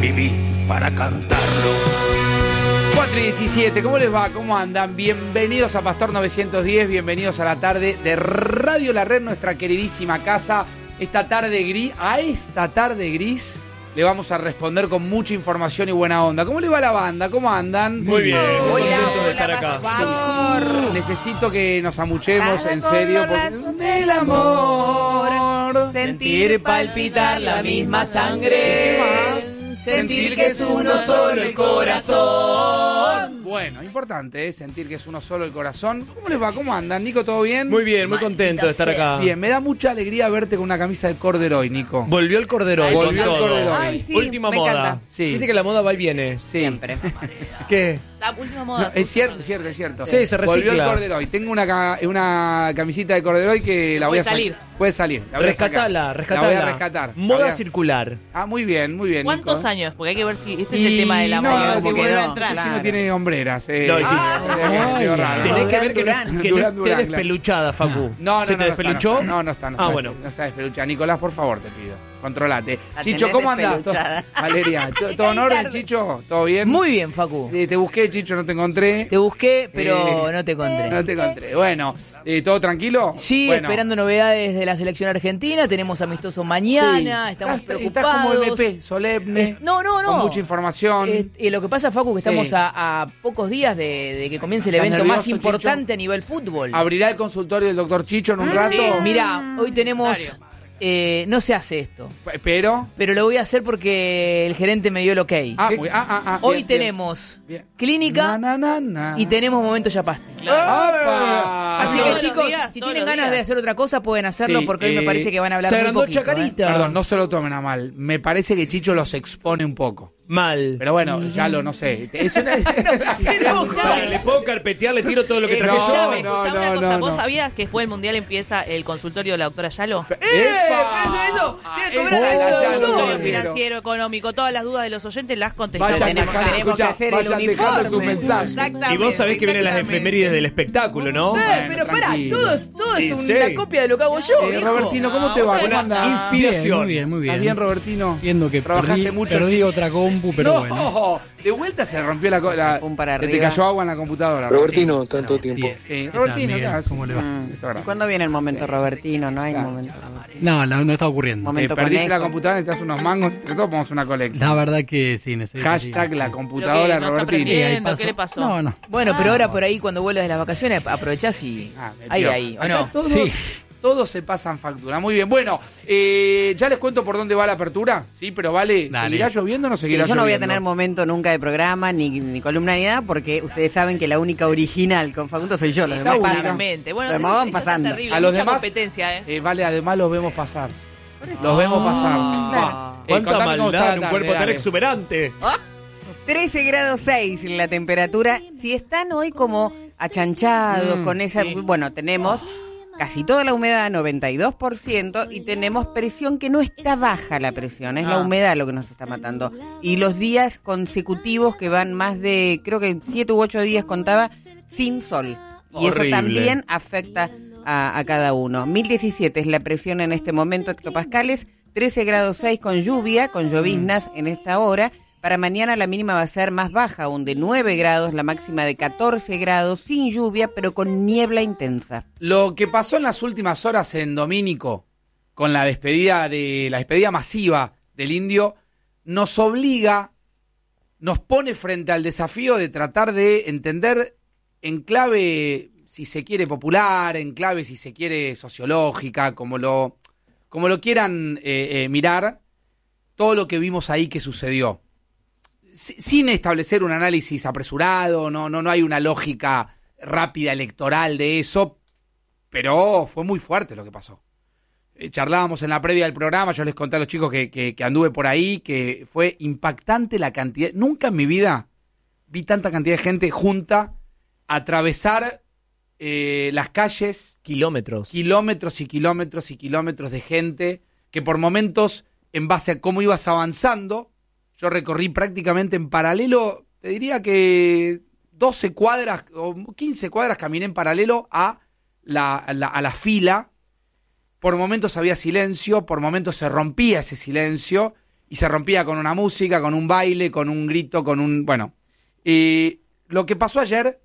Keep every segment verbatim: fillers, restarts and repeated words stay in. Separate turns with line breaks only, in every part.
viví para cantarlo.
cuatro y diecisiete, ¿cómo les va? ¿Cómo andan? Bienvenidos a Pastor novecientos diez, bienvenidos a la tarde de Radio La Red, nuestra queridísima casa. Esta tarde gris, a esta tarde gris le vamos a responder con mucha información y buena onda. ¿Cómo le va la banda? ¿Cómo andan?
Muy bien,
Hola,
contento
hola,
de estar acá.
por favor. Necesito que nos amuchemos, en serio, porque el amor,
sentir palpitar la misma sangre, sentir que es uno solo el corazón.
Bueno, importante, ¿eh? Sentir que es uno solo el corazón. ¿Cómo les va? ¿Cómo andan? Nico, ¿todo bien?
Muy bien, muy contento de estar acá.
Bien, me da mucha alegría verte con una camisa de corderoy, Nico.
Volvió el corderoy,
Volvió
con
el
todo.
corderoy.
Ay, sí,
Última
me
moda.
encanta.
Sí.
Viste que la moda va y viene.
Sí.
Siempre.
¿Qué?
La última
No,
moda.
es cierto, es cierto, es cierto.
Sí, se recicla.
Volvió el corderoy. Tengo una, ca- una camisita de corderoy que la voy
Puede
a sa-
salir.
Puede salir. La voy a sacar.
Rescatala, rescatala.
La voy a rescatar. La
Moda
voy a-
circular.
Ah, muy bien, muy bien.
¿Cuántos
Nico, ¿eh?
años? Porque hay que ver si este
Y
es el tema de la
no,
moda.
si
Como que
vuelve
no
a
va a
entrar,
entrar.
si no tiene hombreras. Eh.
No, y sí.
Ah, medio raro.
Tenés que ver que,
Durán,
no, que
Durán,
no
Durán,
esté despeluchada, Facu.
No, no,
¿Se
no,
te
no
despeluchó?
está, no, no está, no
Ah,
está,
bueno.
no está despeluchada. Nicolás, por favor, te pido. Controlate.
La
Chicho,
tenés
¿cómo andás?
despeluchada.
Valeria, ¿todo en orden, Chicho? ¿Todo bien?
Muy bien, Facu.
Eh, te busqué, Chicho, no te encontré.
Te busqué, pero
Eh,
no te encontré.
No te encontré. Bueno, eh, ¿todo tranquilo?
Sí,
Bueno.
esperando novedades de la selección argentina. Tenemos amistoso mañana.
Sí.
Estamos
Estás-
preocupados.
Estás como M P, solemne.
Eh, no, no, no.
Con mucha información.
Eh, eh, lo que pasa, Facu, que
Sí.
estamos a, a pocos días de, de que comience el
¿Estás
evento
nervioso,
más
Chicho?
importante a nivel fútbol.
¿Abrirá el consultorio del doctor Chicho en un rato?
Sí, mira, hoy tenemos...
Necesario.
eh, no se hace esto,
Pero...
pero lo voy a hacer porque el gerente me dio el ok.
Ah, muy- ah, ah, ah,
hoy
bien,
tenemos
bien. Bien.
clínica
Na, na, na, na.
y tenemos momento Yapasti.
¡Apa!
Así
Todos
que
los
chicos,
días,
si
todos
tienen
los
ganas
días.
de hacer otra cosa, pueden hacerlo
Sí,
porque hoy me
eh,
parece que van a hablar
se
muy
agrandó
poquito.
Chacarita.
¿eh?
Perdón, no se lo tomen a mal. Me parece que Chicho los expone un poco.
Mal.
Pero bueno, ya lo no sé. Es una...
Para, le puedo carpetear, le tiro todo lo que
Eh,
traje
no,
yo.
escuchame,
no,
escuchame
no,
una cosa.
no,
¿Vos
no.
sabías que después del Mundial empieza el consultorio de la doctora Yalo?
¡Eh!
espérense eso, tiene que cobrar
El
derecho de autor.
consultorio
no,
financiero, económico, todas las dudas de los oyentes las contestó.
Vayan
Tenemos-
dejando,
tenemos
escuchá,
que hacer el
vayan dejando sus
uniforme.
mensajes.
Exactamente.
Y vos sabés que vienen las
exactamente.
efemérides del espectáculo, ¿no?
Sí,
Bueno,
pero pará,
tranquilo.
todo es, todo es
Sí,
una
sí.
copia de lo que hago yo,
Eh,
viejo.
Robertino, ¿cómo te va? ¿Cómo
Una
andás?
inspiración.
Muy bien, muy bien.
¿Estás bien, Robertino?
Viendo que
Trabajaste
perdí,
mucho.
perdí otra compu, pero
no,
bueno.
de vuelta se rompió la... co- la
Pum para
se te
arriba.
cayó agua en la computadora.
Robertino,
recién.
tanto tiempo.
Bien.
Sí,
¿Qué tal,
Robertino,
Miguel?
claro,
¿Cómo le va?
Mm.
Eso es verdad.
¿Y cuándo viene el momento, Robertino? No hay
Claro.
momento, Robertino.
No, no, no está ocurriendo.
Eh,
Momento
perdiste
conecto.
la computadora, necesitas unos mangos, entre todos ponemos una colecta.
La verdad que sí, necesito.
Hashtag
sí.
la
Pero
computadora
que no está
Robertino.
aprendiendo.
ahí paso.
¿Qué le pasó?
No, no.
Bueno, pero ahora por ahí, cuando vuelvas de las vacaciones, aprovechás y...
Ah, metió.
ahí, ahí, ¿o
Acá
no?
Todos,
Sí.
todos se pasan factura. Muy bien. Bueno, eh, ya les cuento por dónde va la apertura. Sí, pero vale,
Dale.
¿seguirá lloviendo o no
Sí,
seguirá
yo no voy a
lloviendo?
tener momento nunca de programa, ni, ni columna, ni nada, porque ustedes saben que la única original con Facundo soy yo. Los
Está
demás
bueno.
pasan.
Exactamente. Bueno,
Los demás van
esto está
pasando.
terrible,
A los
mucha
demás,
competencia, ¿eh?
Eh, vale, además los vemos pasar. Los vemos pasar.
Claro.
Va. Eh,
Cuánta
contame cómo está
maldad
la
en un
tarde,
cuerpo tan
dale.
exuberante.
trece grados seis la temperatura. Si están hoy como achanchados
Mm,
con esa...
sí.
Bueno, tenemos casi toda la humedad, noventa y dos por ciento, y tenemos presión que no está baja la presión, es la
Ah.
humedad lo que nos está matando. Y los días consecutivos que van más de, creo que siete u ocho días contaba, sin sol. Y eso
Horrible.
también afecta a, a cada uno. mil diecisiete es la presión en este momento, hectopascales, trece grados seis con lluvia, con lloviznas en esta hora. Para mañana la mínima va a ser más baja, aún de nueve grados, la máxima de catorce grados, sin lluvia, pero con niebla intensa.
Lo que pasó en las últimas horas en Domínico, con la despedida de la despedida masiva del Indio, nos obliga, nos pone frente al desafío de tratar de entender en clave, si se quiere, popular, en clave, si se quiere, sociológica, como lo, como lo quieran eh, eh, mirar, todo lo que vimos ahí que sucedió. Si- Sin establecer un análisis apresurado, no, no, no hay una lógica rápida electoral de eso, pero fue muy fuerte lo que pasó. Eh, charlábamos en la previa del programa, yo les conté a los chicos que, que, que anduve por ahí, que fue impactante la cantidad. Nunca en mi vida vi tanta cantidad de gente junta atravesar eh, las calles,
Kilómetros.
kilómetros y kilómetros y kilómetros de gente, que por momentos, en base a cómo ibas avanzando, yo recorrí prácticamente en paralelo, te diría que doce cuadras o quince cuadras caminé en paralelo a la, a la, a la fila. Por momentos había silencio, por momentos se rompía ese silencio y se rompía con una música, con un baile, con un grito, con un... Bueno, eh, lo que pasó ayer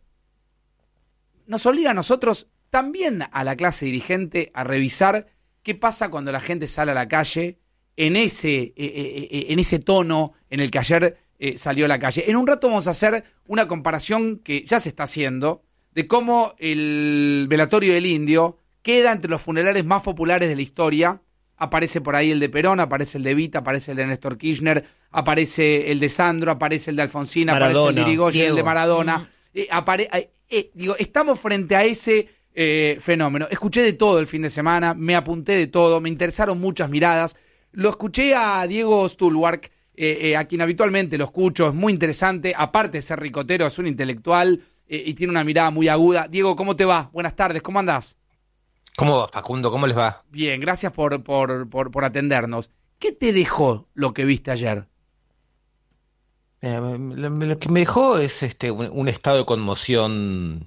nos obliga a nosotros, también a la clase dirigente, a revisar qué pasa cuando la gente sale a la calle en ese, eh, eh, en ese tono en el que ayer eh, salió a la calle. En un rato vamos a hacer una comparación que ya se está haciendo de cómo el velatorio del Indio queda entre los funerales más populares de la historia. Aparece por ahí el de Perón, aparece el de Evita, aparece el de Néstor Kirchner, aparece el de Sandro, aparece el de Alfonsín,
Maradona,
aparece el de Irigoyen, el de
Diego.
Maradona.
Mm.
Eh, apare- eh, eh, digo, estamos frente a ese eh, fenómeno. Escuché de todo el fin de semana, me apunté de todo, me interesaron muchas miradas. Lo escuché a Diego Stulwark, eh, eh, a quien habitualmente lo escucho, es muy interesante. Aparte de ser ricotero, es un intelectual eh, y tiene una mirada muy aguda. Diego, ¿cómo te va? Buenas tardes, ¿cómo andás?
¿Cómo va, Facundo? ¿Cómo les va?
Bien, gracias por, por, por, por atendernos. ¿Qué te dejó lo que viste ayer?
Eh, lo, lo que me dejó es este un, un estado de conmoción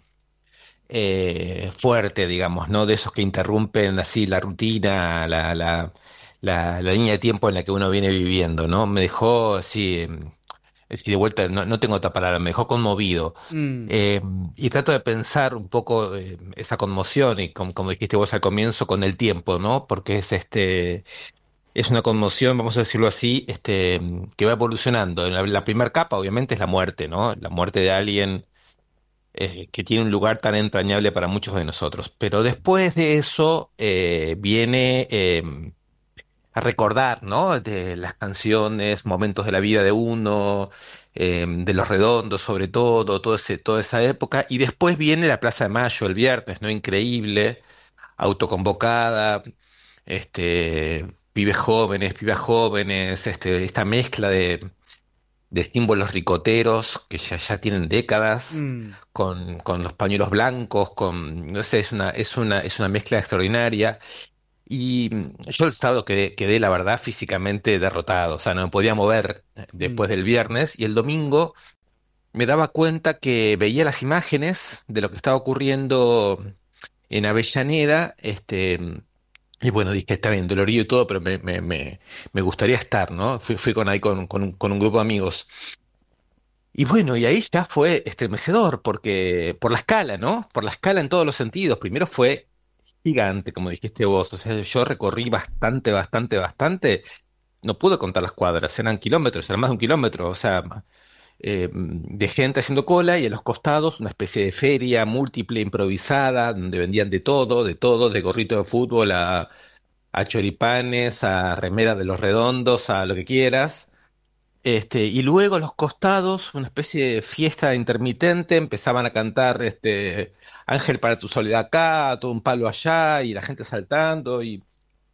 eh, fuerte, digamos, ¿no? De esos que interrumpen así la rutina, la, la, la, la línea de tiempo en la que uno viene viviendo, ¿no? Me dejó así, eh, así de vuelta, no, no tengo otra palabra, me dejó conmovido.
Mm.
Eh, y trato de pensar un poco eh, esa conmoción, y com- como dijiste vos al comienzo, con el tiempo, ¿no? Porque es este... Es una conmoción, vamos a decirlo así, este, que va evolucionando. La, la primera capa, obviamente, es la muerte, ¿no? La muerte de alguien eh, que tiene un lugar tan entrañable para muchos de nosotros. Pero después de eso eh, viene eh, a recordar, ¿no? De las canciones, momentos de la vida de uno, eh, de Los Redondos, sobre todo, todo ese, toda esa época. Y después viene la Plaza de Mayo, el viernes, ¿no? Increíble, autoconvocada, este... pibes jóvenes, pibas jóvenes, este, esta mezcla de, de símbolos ricoteros que ya, ya tienen décadas,
Mm.
con, con los pañuelos blancos, con, no sé, es una, es una, es una mezcla extraordinaria. Y mm, yo el sábado quedé, quedé, la verdad, físicamente derrotado, o sea, no me podía mover después del viernes, y el domingo me daba cuenta que veía las imágenes de lo que estaba ocurriendo en Avellaneda, este... Y bueno, dije, está bien, dolorido y todo, pero me, me, me, me gustaría estar, ¿no? Fui, fui con ahí con, con, un, con un grupo de amigos. Y bueno, y ahí ya fue estremecedor, porque por la escala, ¿no? Por la escala en todos los sentidos. Primero fue gigante, como dijiste vos. O sea, yo recorrí bastante, bastante, bastante. No pude contar las cuadras, eran kilómetros, eran más de un kilómetro. O sea, eh, de gente haciendo cola, y a los costados una especie de feria múltiple, improvisada, donde vendían de todo, de todo, de gorrito de fútbol a, a choripanes, a remera de Los Redondos, a lo que quieras. Este, y luego a los costados, una especie de fiesta intermitente, empezaban a cantar este, Ángel para tu soledad acá, todo un palo allá, y la gente saltando, y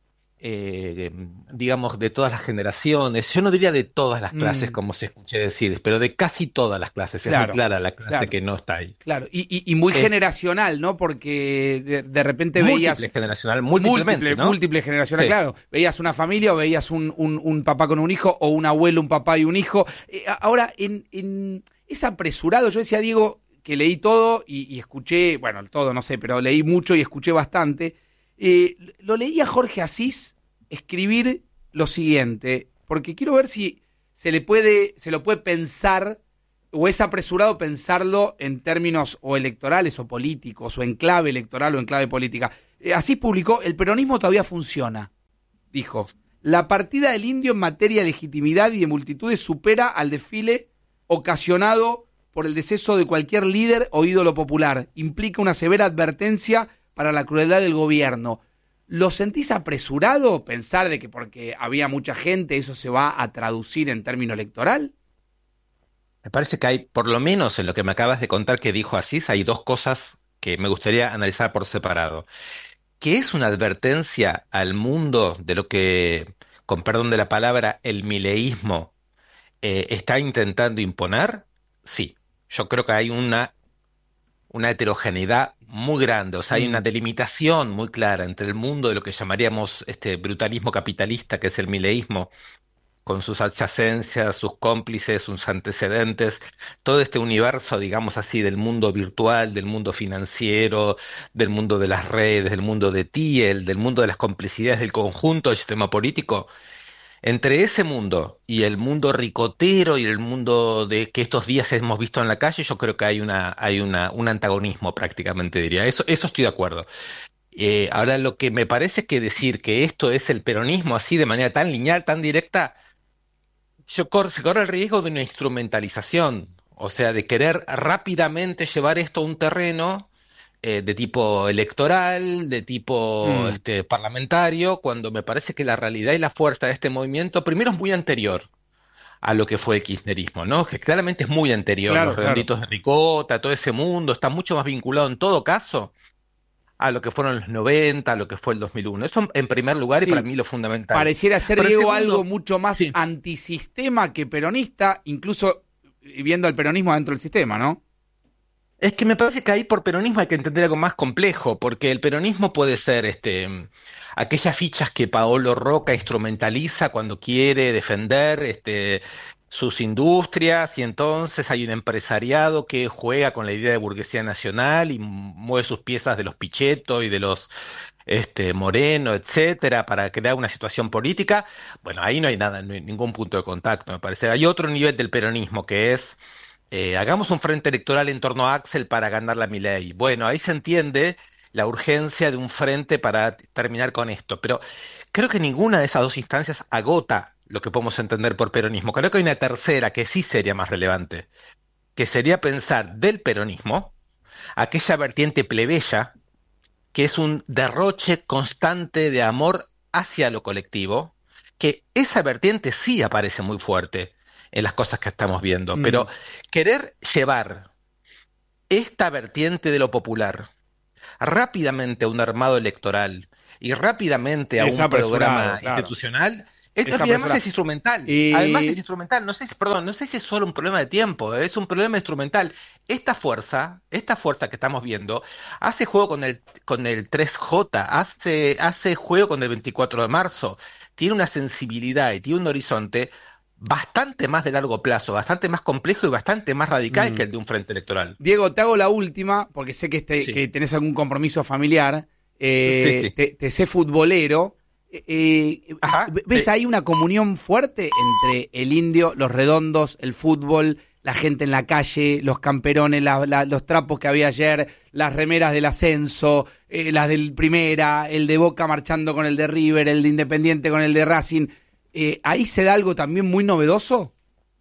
eh, digamos, de todas las generaciones. Yo no diría de todas las clases,
Mm.
como se escuché decir, pero de casi todas las clases. Es
Claro,
muy clara la clase
claro.
que no está ahí.
Claro, y, y, y muy
Eh,
generacional, ¿no? Porque de, de repente veías...
Múltiple generacional, múltiplemente,
múltiple,
¿no?
múltiple generacional,
Sí.
claro. Veías una familia o veías un, un, un papá con un hijo, o un abuelo, un papá y un hijo. Eh, a- ahora, en, en es apresurado. Yo decía, Diego, que leí todo y, y escuché, bueno, todo no sé, pero leí mucho y escuché bastante. Eh, lo leí a Jorge Asís escribir lo siguiente, porque quiero ver si se le puede, se lo puede pensar, o es apresurado pensarlo en términos o electorales o políticos, o en clave electoral o en clave política. Eh, Asís publicó: el peronismo todavía funciona, dijo. La partida del Indio en materia de legitimidad y de multitudes supera al desfile ocasionado por el deceso de cualquier líder o ídolo popular. Implica una severa advertencia para la crueldad del gobierno. ¿Lo sentís apresurado pensar de que porque había mucha gente eso se va a traducir en término electoral?
Me parece que hay, por lo menos en lo que me acabas de contar que dijo Asís, hay dos cosas que me gustaría analizar por separado. Que es una advertencia al mundo de lo que, con perdón de la palabra, el mileísmo eh, está intentando imponer. Sí, yo creo que hay una, una heterogeneidad muy grande, o sea, hay una delimitación muy clara entre el mundo de lo que llamaríamos este brutalismo capitalista, que es el mileísmo, con sus adyacencias, sus cómplices, sus antecedentes, todo este universo, digamos así, del mundo virtual, del mundo financiero, del mundo de las redes, del mundo de Thiel, del mundo de las complicidades del conjunto del sistema político, Entre ese mundo y el mundo ricotero y el mundo de que estos días hemos visto en la calle, yo creo que hay una, hay una, un antagonismo prácticamente, diría. Eso, eso estoy de acuerdo. Eh, ahora, lo que me parece que decir que esto es el peronismo así de manera tan lineal, tan directa, yo cor- se corre el riesgo de una instrumentalización, o sea, de querer rápidamente llevar esto a un terreno eh, de tipo electoral, de tipo
Mm.
este, parlamentario, cuando me parece que la realidad y la fuerza de este movimiento, primero, es muy anterior a lo que fue el kirchnerismo, ¿no? Que claramente es muy anterior,
Claro,
los
claro.
redonditos de ricota, todo ese mundo, está mucho más vinculado en todo caso a lo que fueron los noventa, a lo que fue el dos mil uno. Eso en primer lugar,
Sí.
y para mí lo fundamental.
Pareciera ser,
Pero
Diego,
segundo-
algo mucho más
sí.
antisistema que peronista, incluso viendo al peronismo dentro del sistema, ¿no?
Es que me parece que ahí por peronismo hay que entender algo más complejo, porque el peronismo puede ser este, aquellas fichas que Paolo Roca instrumentaliza cuando quiere defender este, sus industrias, y entonces hay un empresariado que juega con la idea de burguesía nacional y mueve sus piezas de los Pichetto y de los este, Moreno, etcétera, para crear una situación política. Bueno, ahí no hay nada, no hay ningún punto de contacto, me parece. Hay otro nivel del peronismo que es Eh, hagamos un frente electoral en torno a Axel para ganarla a Milei. Bueno, ahí se entiende la urgencia de un frente para t- terminar con esto, pero creo que ninguna de esas dos instancias agota lo que podemos entender por peronismo. Creo que hay una tercera que sí sería más relevante, que sería pensar del peronismo aquella vertiente plebeya, que es un derroche constante de amor hacia lo colectivo, que esa vertiente sí aparece muy fuerte en las cosas que estamos viendo,
Mm.
pero querer llevar esta vertiente de lo popular rápidamente a un armado electoral y rápidamente a
Es
un
apresurado,
programa
claro.
institucional, esto
Es
además
apresurado.
es instrumental.
Y-
Además es instrumental. No sé si, perdón, no sé si es solo un problema de tiempo, es un problema instrumental. Esta fuerza, esta fuerza que estamos viendo, hace juego con el con el tres J, hace hace juego con el veinticuatro de marzo. Tiene una sensibilidad y tiene un horizonte bastante más de largo plazo, bastante más complejo y bastante más radical
Mm.
que el de un frente electoral.
Diego, te hago la última, porque sé que, este-
Sí.
que tenés algún compromiso familiar. Eh,
Sí, sí.
Te, te sé futbolero. Eh, eh,
Ajá,
¿Ves
sí.
ahí una comunión fuerte entre el indio, los redondos, el fútbol, la gente en la calle, los camperones, la- la- los trapos que había ayer, las remeras del ascenso, eh, las del Primera, el de Boca marchando con el de River, el de Independiente con el de Racing? Eh, ¿Ahí se da algo también muy novedoso?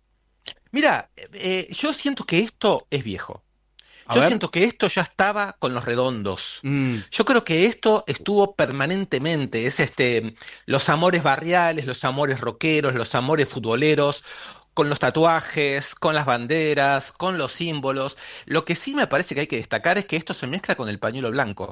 Mira, eh, yo siento que esto es viejo.
A
Yo
ver.
siento que esto ya estaba con los redondos.
Mm.
Yo creo que esto estuvo permanentemente, es este, los amores barriales, los amores rockeros, los amores futboleros, con los tatuajes, con las banderas, con los símbolos. Lo que sí me parece que hay que destacar es que esto se mezcla con el pañuelo blanco.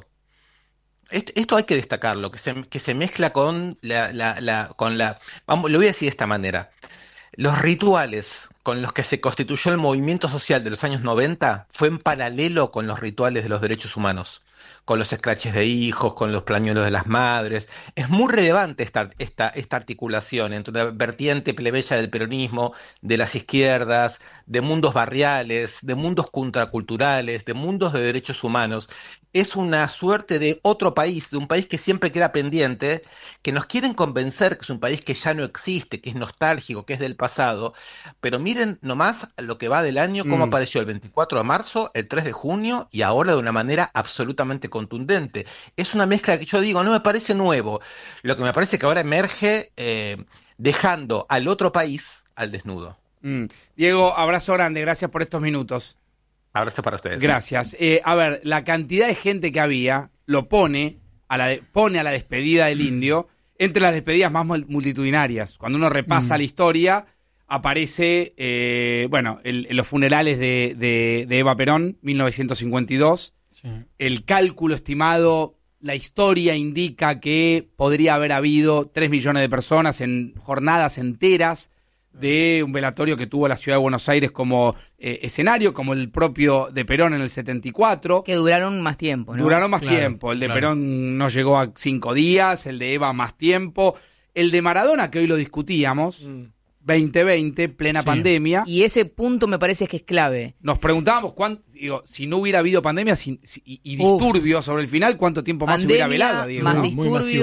Esto, esto hay que destacarlo, que se, que se mezcla con la, la, la, con la, vamos, lo voy a decir de esta manera. Los rituales con los que se constituyó el movimiento social de los años noventa fue en paralelo con los rituales de los derechos humanos, con los escraches de hijos, con los pañuelos de las madres. Es muy relevante esta, esta, esta articulación entre una vertiente plebeya del peronismo, de las izquierdas, de mundos barriales, de mundos contraculturales, de mundos de derechos humanos. Es una suerte de otro país, de un país que siempre queda pendiente, que nos quieren convencer que es un país que ya no existe, que es nostálgico, que es del pasado, pero miren nomás lo que va del año, cómo
Mm.
apareció el veinticuatro de marzo, el tres de junio y ahora de una manera absolutamente contundente. Es una mezcla que yo digo, no me parece nuevo, lo que me parece que ahora emerge eh, dejando al otro país al desnudo.
Mm. Diego, abrazo grande, gracias por estos minutos.
Abrazo para ustedes.
Gracias. Eh, a ver, la cantidad de gente que había lo pone a la, de- pone a la despedida del indio entre las despedidas más mul- multitudinarias. Cuando uno repasa
Mm.
la historia, aparece, eh, bueno, el- los funerales de, de- de Eva Perón, mil novecientos cincuenta y dos.
Sí.
El cálculo estimado, la historia indica que podría haber habido tres millones de personas en jornadas enteras de un velatorio que tuvo la ciudad de Buenos Aires como eh, escenario, como el propio de Perón en el setenta y cuatro.
Que duraron más tiempo, ¿no?
Duraron más
Claro,
tiempo. El de
claro.
Perón no llegó a cinco días, el de Eva más tiempo. El de Maradona, que hoy lo discutíamos, veinte veinte, plena
Sí.
pandemia.
Y ese punto me parece que es clave.
Nos preguntábamos, cuán- digo, si no hubiera habido pandemia si- si- y, y
Uf.
disturbios sobre el final, ¿cuánto tiempo más se hubiera
Pandemia,
velado? Diego,
más
¿no?
Muy
disturbios,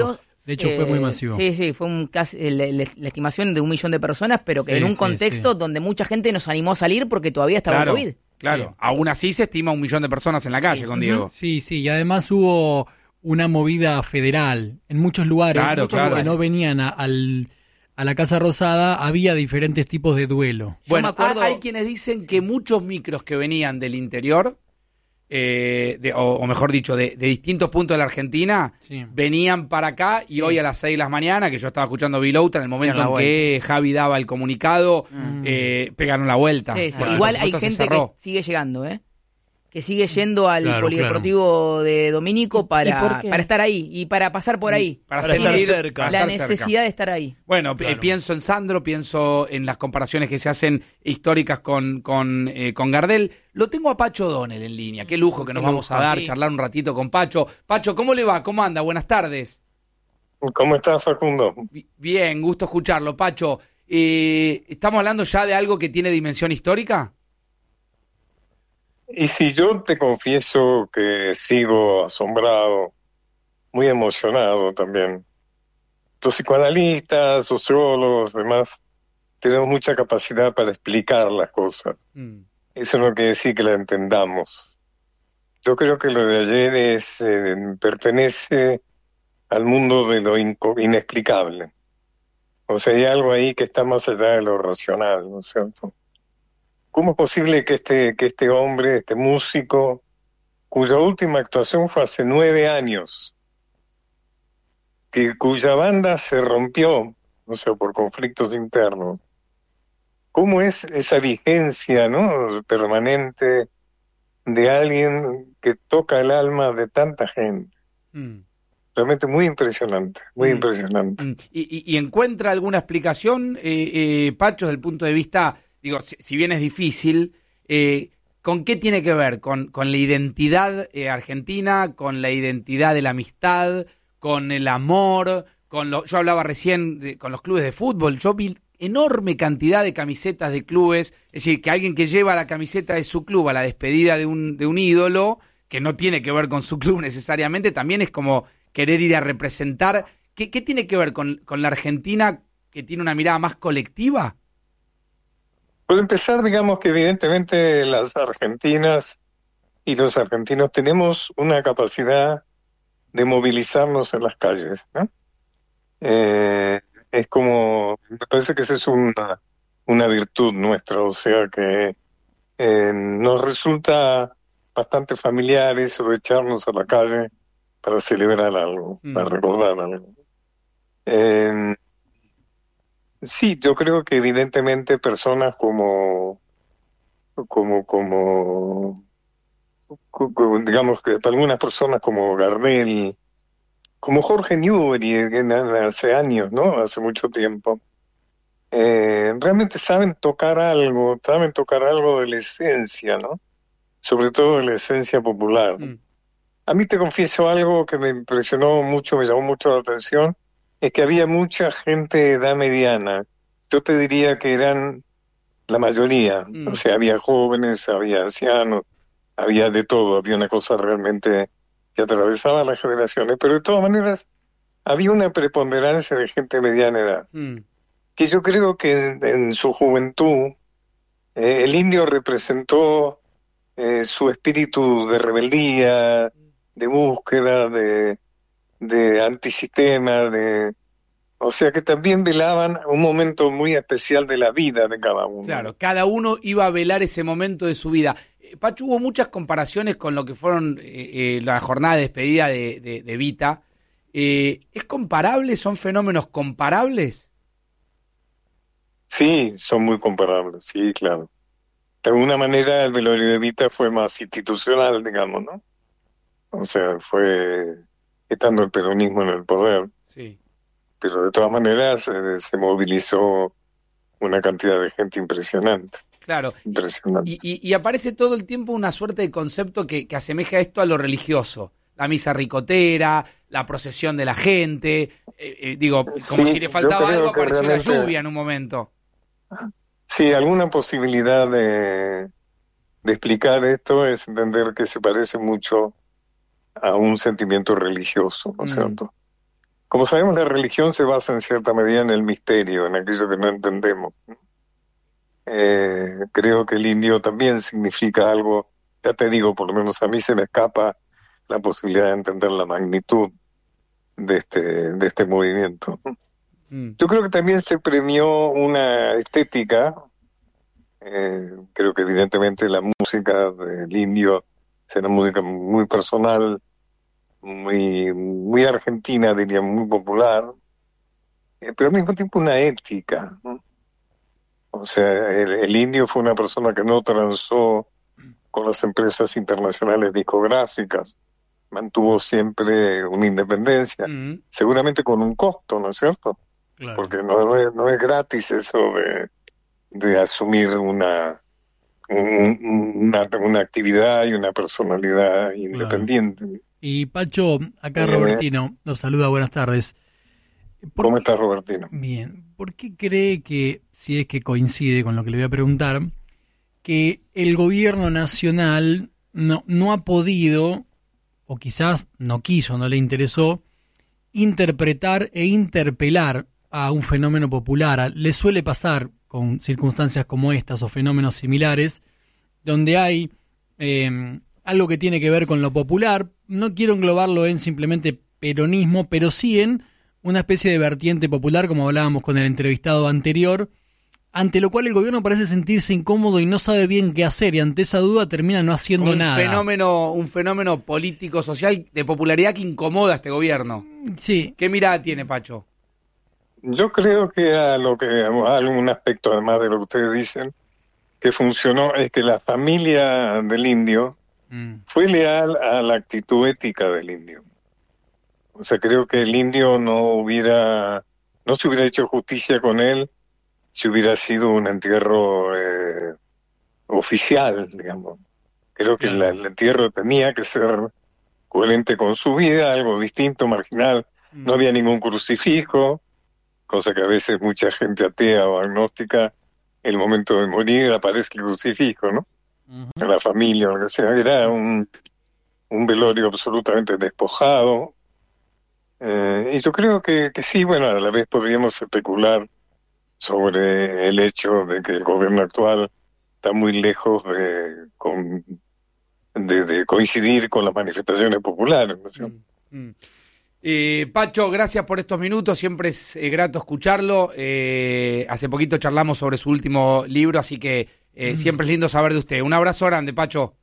De hecho, fue muy masivo.
Sí, sí, fue un casi, la, la- la estimación de un millón de personas, pero que
Sí,
en un
sí,
contexto
sí.
donde mucha gente nos animó a salir porque todavía estaba
Claro,
el COVID.
claro.
Sí.
Aún así se estima un millón de personas en la calle con Diego.
Sí, sí, y además hubo una movida federal. En muchos lugares,
Claro,
muchos
claro.
que no venían a, al, a la Casa Rosada, había diferentes tipos de duelo.
Yo
Bueno,
me acuerdo-
hay quienes dicen que muchos micros que venían del interior, eh, de- o, o mejor dicho, de, de distintos puntos de la Argentina,
Sí.
venían para acá y hoy a las seis de la mañana, que yo estaba escuchando Vilouta, en el momento
Dieron
en
la
que Javi daba el comunicado, eh, pegaron la vuelta.
Sí, sí.
Bueno,
Igual
por
hay
supuesto se
gente que
cerró.
sigue llegando, ¿eh? Que sigue yendo al
Claro,
polideportivo de Domínico
¿Y
para,
por qué?
para estar ahí y para pasar por ahí.
Para,
Para estar
sentir-
cerca.
para
La
estar cerca.
necesidad de estar ahí.
Bueno, eh,
Claro.
pienso en Sandro, pienso en las comparaciones que se hacen históricas con, con, eh, con Gardel. Lo tengo a Pacho Donel en línea. Qué lujo que nos
Qué
vamos a
lujo,
dar,
sí.
charlar un ratito con Pacho. Pacho, ¿cómo le va? ¿Cómo anda? Buenas tardes.
¿Cómo estás, Facundo?
Bi- Bien, gusto escucharlo. Pacho, eh, ¿estamos hablando ya de algo que tiene dimensión histórica?
Y si yo te confieso que sigo asombrado, muy emocionado también. Los psicoanalistas, sociólogos, demás, tenemos mucha capacidad para explicar las cosas.
Mm.
Eso no quiere decir que la entendamos. Yo creo que lo de ayer es eh, pertenece al mundo de lo inco- inexplicable. O sea, hay algo ahí que está más allá de lo racional, ¿no es cierto? ¿Cómo es posible que este, que este hombre, este músico, cuya última actuación fue hace nueve años, que cuya banda se rompió, o sea, por conflictos internos, cómo es esa vigencia, ¿no?, permanente de alguien que toca el alma de tanta gente?
Mm.
Realmente muy impresionante, muy
Mm.
impresionante.
Mm. ¿Y, y- y encuentra alguna explicación, eh, eh, Pacho, desde el punto de vista, digo, si, si bien es difícil, eh, ¿con qué tiene que ver? ¿Con, con la identidad eh, argentina, con la identidad de la amistad, con el amor? Con lo, yo hablaba recién de- con los clubes de fútbol, yo vi enorme cantidad de camisetas de clubes, es decir, que alguien que lleva la camiseta de su club a la despedida de un, de un ídolo, que no tiene que ver con su club necesariamente, también es como querer ir a representar. ¿Qué, qué tiene que ver con, con la Argentina que tiene una mirada más colectiva?
Por empezar, digamos que evidentemente las argentinas y los argentinos tenemos una capacidad de movilizarnos en las calles, ¿no? Eh, es como, me parece que esa es una, una virtud nuestra, o sea que eh, nos resulta bastante familiar eso de echarnos a la calle para celebrar algo,
Mm.
para recordar algo. Eh, Sí, yo creo que evidentemente personas como, como, como, co- co- digamos que para algunas personas como Gardel, como Jorge Newbery en- en- hace años, ¿no? Hace mucho tiempo, eh, realmente saben tocar algo, saben tocar algo de la esencia, ¿no? Sobre todo de la esencia popular.
Mm.
A mí te confieso algo que me impresionó mucho, me llamó mucho la atención, es que había mucha gente de edad mediana. Yo te diría que eran la mayoría.
Mm.
O sea, había jóvenes, había ancianos, había de todo. Había una cosa realmente que atravesaba las generaciones. Pero de todas maneras, había una preponderancia de gente de mediana edad.
Mm.
Que yo creo que en, en su juventud, eh, el indio representó eh, su espíritu de rebeldía, de búsqueda, de, de antisistema, de, o sea que también velaban un momento muy especial de la vida de cada uno.
Claro, cada uno iba a velar ese momento de su vida. Eh, Pacho, hubo muchas comparaciones con lo que fueron eh, eh, la jornada de despedida de, de, de Vita. Eh, ¿Es comparable? ¿Son fenómenos comparables?
Sí, son muy comparables, sí, claro. De alguna manera el velorio de Vita fue más institucional, digamos, ¿no? O sea, fue estando el peronismo en el poder,
Sí.
pero de todas maneras eh, se movilizó una cantidad de gente impresionante,
Claro.
impresionante.
Y, y- y aparece todo el tiempo una suerte de concepto que, que asemeja esto a lo religioso. La misa ricotera, la procesión de la gente. eh, eh, digo, como
Sí,
si le
yo
faltaba
creo
algo,
que
apareció la
realmente-
lluvia en un momento.
Sí, alguna posibilidad de, de explicar esto es entender que se parece mucho a un sentimiento religioso, ¿no es
Mm.
cierto? como sabemos, la religión se basa en cierta medida en el misterio, en aquello que no entendemos. Eh, creo que el indio también significa algo, ya te digo, por lo menos a mí se me escapa la posibilidad de entender la magnitud de este, de este movimiento. Mm. Yo creo que también se premió una estética, eh, creo que evidentemente la música del indio es una música muy personal, muy, muy argentina, diría, muy popular, eh, pero al mismo tiempo una ética, ¿no? O sea, el, el indio fue una persona que no transó con las empresas internacionales discográficas, mantuvo siempre una independencia, mm. seguramente con un costo, ¿no es cierto? Claro. Porque no, no, es, no es gratis eso de, de asumir una, un, una, una actividad y una personalidad independiente. Claro.
Y Pacho, acá eh, Robertino nos saluda, buenas tardes.
¿Cómo
qué?
estás, Robertino?
Bien. ¿Por qué cree que, si es que coincide con lo que le voy a preguntar, que el gobierno nacional no, no ha podido, o quizás no quiso, no le interesó, interpretar e interpelar a un fenómeno popular? Le suele pasar con circunstancias como estas o fenómenos similares, donde hay eh, algo que tiene que ver con lo popular. No quiero englobarlo en simplemente peronismo, pero sí en una especie de vertiente popular, como hablábamos con el entrevistado anterior, ante lo cual el gobierno parece sentirse incómodo y no sabe bien qué hacer, y ante esa duda termina no haciendo
un
nada.
Fenómeno, un fenómeno político-social de popularidad que incomoda a este gobierno.
Sí.
¿Qué mirada tiene, Pacho?
Yo creo que a lo que a algún aspecto, además de lo que ustedes dicen, que funcionó es que la familia del indio mm. fue leal a la actitud ética del indio. O sea, creo que el indio no hubiera, no se hubiera hecho justicia con él si hubiera sido un entierro eh, oficial, digamos. Creo que la, el entierro tenía que ser coherente con su vida, algo distinto, marginal. No había ningún crucifijo, cosa que a veces mucha gente atea o agnóstica, en el momento de morir aparece el crucifijo, ¿no? Uh-huh. En la familia, o lo que sea. Era un, un velorio absolutamente despojado. Eh, y yo creo que, que sí, bueno, a la vez podríamos especular sobre el hecho de que el gobierno actual está muy lejos de, con, de, de coincidir con las manifestaciones populares, ¿no es cierto?
Mm, mm. Eh, Pacho, gracias por estos minutos, siempre es eh, grato escucharlo. Eh, hace poquito charlamos sobre su último libro, así que eh, mm. siempre es lindo saber de usted. Un abrazo grande, Pacho.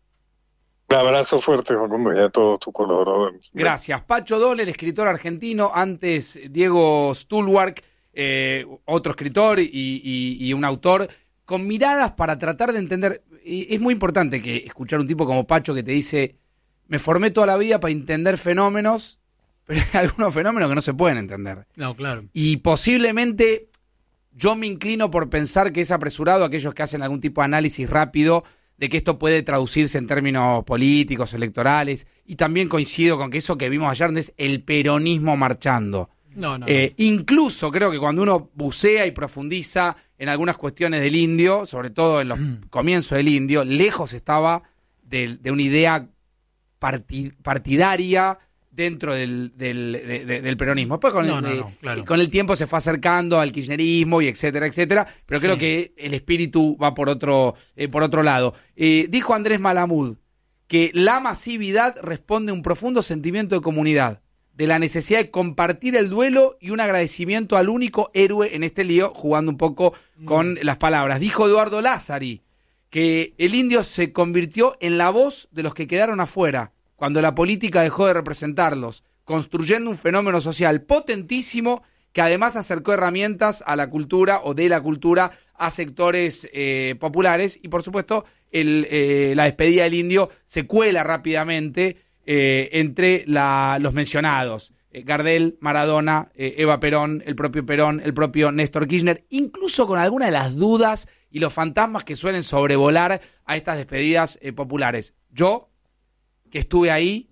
Un abrazo fuerte, Facundo, y a todos tus colaboradores.
Gracias. Pacho Dole, el escritor argentino, antes Diego Stulwark, eh, otro escritor y, y, y un autor, con miradas para tratar de entender. Es muy importante que escuchar un tipo como Pacho que te dice, me formé toda la vida para entender fenómenos, pero hay algunos fenómenos que no se pueden entender.
No, claro.
Y posiblemente yo me inclino por pensar que es apresurado aquellos que hacen algún tipo de análisis rápido de que esto puede traducirse en términos políticos, electorales, y también coincido con que eso que vimos ayer es el peronismo marchando.
No, no,
eh,
no.
Incluso creo que cuando uno bucea y profundiza en algunas cuestiones del indio, sobre todo en los mm. comienzos del indio, lejos estaba de, de una idea partid, partidaria dentro del, del, de, de, del peronismo. Después con,
no,
el,
no,
eh,
no, claro.
con el tiempo se fue acercando al kirchnerismo y etcétera, etcétera, pero sí. creo que el espíritu va por otro, eh, por otro lado. Eh, dijo Andrés Malamud que la masividad responde a un profundo sentimiento de comunidad, de la necesidad de compartir el duelo y un agradecimiento al único héroe en este lío, jugando un poco mm. con las palabras. Dijo Eduardo Lázari que el indio se convirtió en la voz de los que quedaron afuera, cuando la política dejó de representarlos, construyendo un fenómeno social potentísimo que además acercó herramientas a la cultura o de la cultura a sectores eh, populares, y por supuesto el, eh, la despedida del indio se cuela rápidamente eh, entre la, los mencionados, eh, Gardel, Maradona, eh, Eva Perón, el propio Perón, el propio Néstor Kirchner, incluso con algunas de las dudas y los fantasmas que suelen sobrevolar a estas despedidas eh, populares. Yo, que estuve ahí,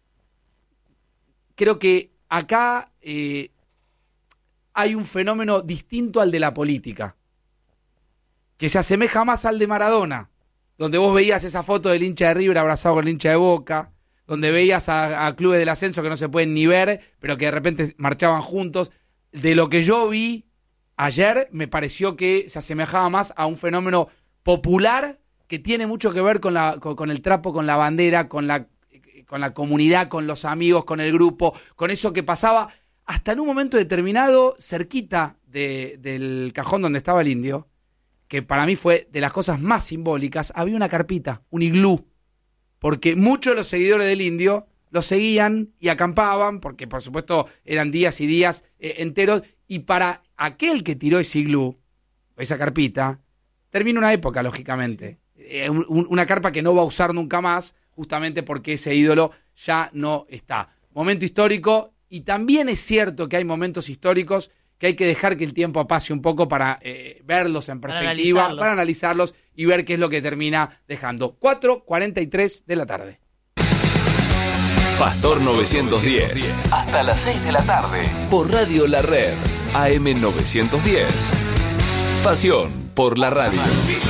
creo que acá eh, hay un fenómeno distinto al de la política, que se asemeja más al de Maradona, donde vos veías esa foto del hincha de River abrazado con el hincha de Boca, donde veías a, a clubes del ascenso que no se pueden ni ver, pero que de repente marchaban juntos. De lo que yo vi ayer, me pareció que se asemejaba más a un fenómeno popular que tiene mucho que ver con, la, con, con el trapo, con la bandera, con la, con la comunidad, con los amigos, con el grupo, con eso que pasaba hasta en un momento determinado, cerquita de, del cajón donde estaba el indio, que para mí fue de las cosas más simbólicas, había una carpita, un iglú, porque muchos de los seguidores del indio lo seguían y acampaban, porque por supuesto eran días y días eh, enteros, y para aquel que tiró ese iglú, esa carpita, termina una época, lógicamente. Eh, un, una carpa que no va a usar nunca más, justamente porque ese ídolo ya no está. Momento histórico, y también es cierto que hay momentos históricos que hay que dejar que el tiempo pase un poco para eh, verlos en perspectiva, para, para analizarlos y ver qué es lo que termina dejando. cuatro cuarenta y tres de la tarde.
Pastor novecientos diez. Hasta las seis de la tarde. Por Radio La Red. A M novecientos diez. Pasión por la radio.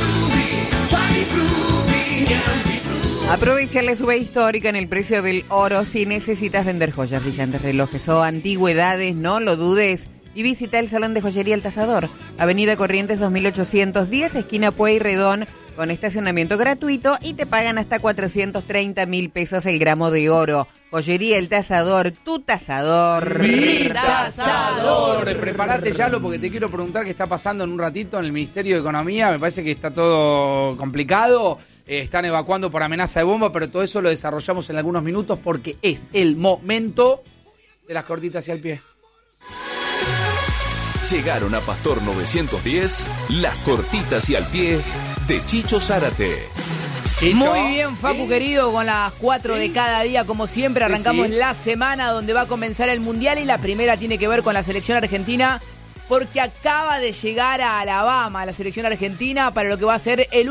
Aprovecha la suba histórica en el precio del oro. Si necesitas vender joyas, brillantes, relojes o antigüedades, no lo dudes. Y visita el Salón de Joyería El Tasador, Avenida Corrientes dos mil ochocientos diez, esquina Pueyrredón, con estacionamiento gratuito y te pagan hasta cuatrocientos treinta mil pesos el gramo de oro. Joyería El Tasador, tu tasador.
¡Mi tasador! Prepárate, Yalo, porque te quiero preguntar qué está pasando en un ratito en el Ministerio de Economía. Me parece que está todo complicado. Eh, están evacuando por amenaza de bomba, pero todo eso lo desarrollamos en algunos minutos porque es el momento de las cortitas y al pie.
Llegaron a Pastor novecientos diez, las cortitas y al pie de Chicho Zárate.
¿Chicho? Muy bien, Facu, ¿sí? Querido, con las cuatro ¿Sí? de cada día, como siempre, arrancamos sí, sí. la semana donde va a comenzar el Mundial y la primera tiene que ver con la selección argentina porque acaba de llegar a Alabama la selección argentina para lo que va a ser el